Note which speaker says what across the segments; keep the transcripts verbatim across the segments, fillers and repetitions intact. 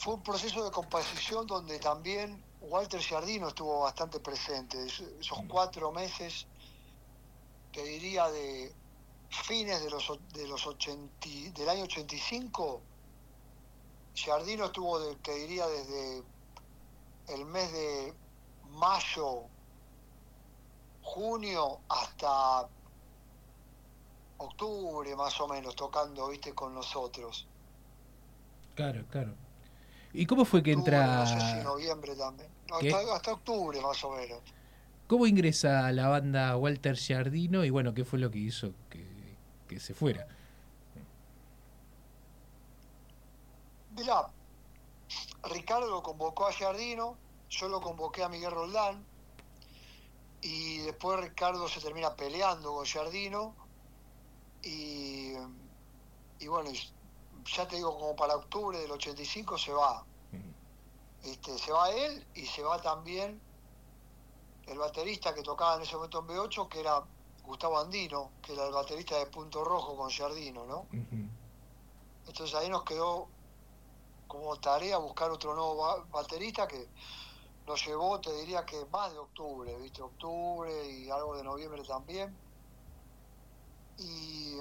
Speaker 1: fue un proceso de composición donde también Walter Giardino estuvo bastante presente. Esos cuatro meses, te diría, de fines de los, de los ochenta, del año ochenta y cinco, Giardino estuvo, de, te diría, desde el mes de mayo, junio, hasta octubre más o menos, tocando, viste, con nosotros.
Speaker 2: Claro, claro. ¿Y cómo fue que
Speaker 1: Octubre, no sé si
Speaker 2: entra...
Speaker 1: noviembre también. No, hasta,
Speaker 2: ¿Qué?
Speaker 1: hasta octubre más o menos.
Speaker 2: ¿Cómo ingresa a la banda Walter Giardino y bueno, qué fue lo que hizo que, que se fuera?
Speaker 1: Mirá, Ricardo lo convocó a Giardino, yo lo convoqué a Miguel Roldán, y después Ricardo se termina peleando con Giardino, y, y bueno, ya te digo, como para octubre del ochenta y cinco se va. Este, se va él y se va también el baterista que tocaba en ese momento en B ocho, que era Gustavo Andino, que era el baterista de Punto Rojo con Giardino, ¿no?
Speaker 2: Ujú.
Speaker 1: Entonces ahí nos quedó como tarea buscar otro nuevo ba- baterista que nos llevó, te diría que más de octubre, ¿viste? Octubre y algo de noviembre también. Y,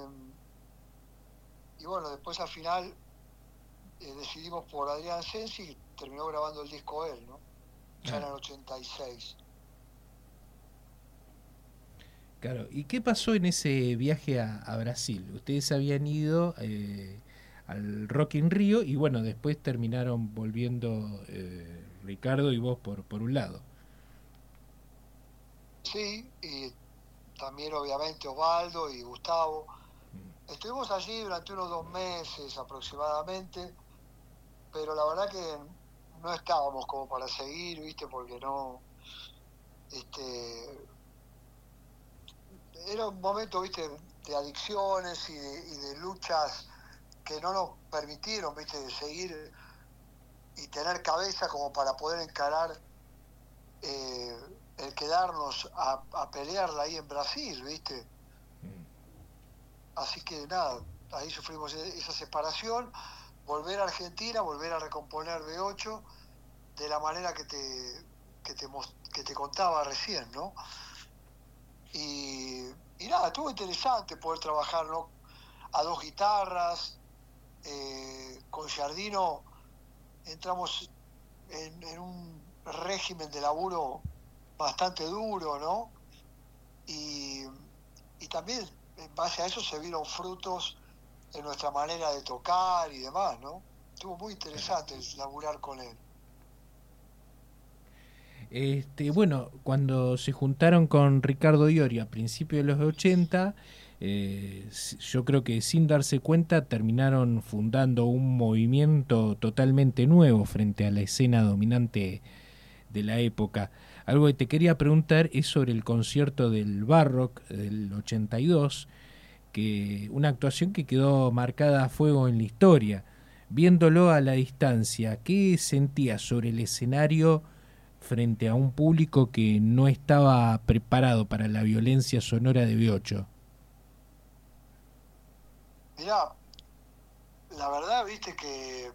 Speaker 1: y bueno, después al final eh, decidimos por Adrián Sensi y terminó grabando el disco él, ¿no? Ya
Speaker 2: Ah,
Speaker 1: en el ochenta y seis.
Speaker 2: claro. ¿Y qué pasó en ese viaje a, a Brasil? Ustedes habían ido eh, al Rock in Rio y bueno, después terminaron volviendo eh, Ricardo y vos por, por un lado.
Speaker 1: Sí, y también obviamente Osvaldo y Gustavo. Estuvimos allí durante unos dos meses aproximadamente, pero la verdad que no estábamos como para seguir, ¿viste? Porque no, este, era un momento, ¿viste? De adicciones y de, y de luchas que no nos permitieron, ¿viste? De seguir y tener cabeza como para poder encarar eh, el quedarnos a, a pelearla ahí en Brasil, ¿viste? Así que nada, ahí sufrimos esa separación, volver a Argentina, volver a recomponer B ocho de la manera que te, que te, que te contaba recién, ¿no? Y, y nada, estuvo interesante poder trabajar, ¿no? A dos guitarras, eh, con Giardino entramos en, en un régimen de laburo bastante duro, ¿no? Y, y también en base a eso se vieron frutos en nuestra manera de tocar y demás, ¿no? Estuvo muy
Speaker 2: Claro.
Speaker 1: interesante laburar con él.
Speaker 2: Este, bueno, cuando se juntaron con Ricardo Iorio a principios de los ochenta, eh, yo creo que sin darse cuenta terminaron fundando un movimiento totalmente nuevo frente a la escena dominante de la época. Algo que te quería preguntar es sobre el concierto del Barrock del ochenta y dos, que una actuación que quedó marcada a fuego en la historia. Viéndolo a la distancia, ¿qué sentías sobre el escenario frente a un público que no estaba preparado para la violencia sonora de B ocho?
Speaker 1: Mirá, la verdad, viste que,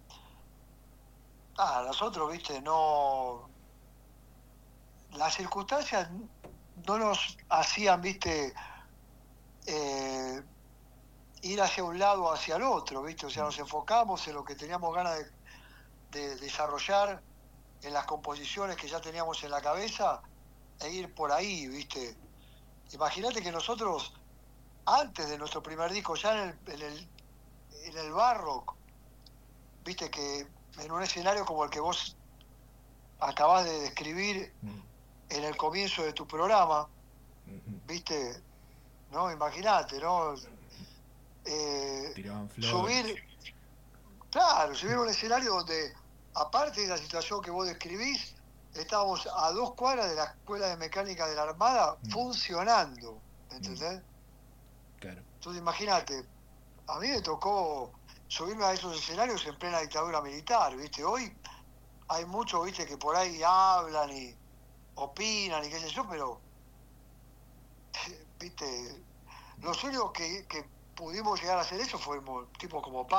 Speaker 1: ah, nosotros, viste, no, las circunstancias no nos hacían, viste, eh, ir hacia un lado o hacia el otro, viste, o sea, nos enfocamos en lo que teníamos ganas de, de desarrollar, en las composiciones que ya teníamos en la cabeza, e ir por ahí, viste. Imagínate que nosotros, antes de nuestro primer disco, ya en el, en el, en el Barrock, viste que en un escenario como el que vos acabás de describir en el comienzo de tu programa, viste, ¿no? Imagínate, ¿no? Eh,
Speaker 2: Tiraban flores.
Speaker 1: subir, claro, subir a un escenario donde, aparte de la situación que vos describís, estábamos a dos cuadras de la Escuela de Mecánica de la Armada funcionando, ¿entendés?
Speaker 2: Claro.
Speaker 1: Entonces imagínate, a mí me tocó subirme a esos escenarios en plena dictadura militar, ¿viste? Hoy hay muchos, ¿viste? Que por ahí hablan y opinan y qué sé yo, pero, ¿viste? Los únicos que, que pudimos llegar a hacer eso fuimos tipos como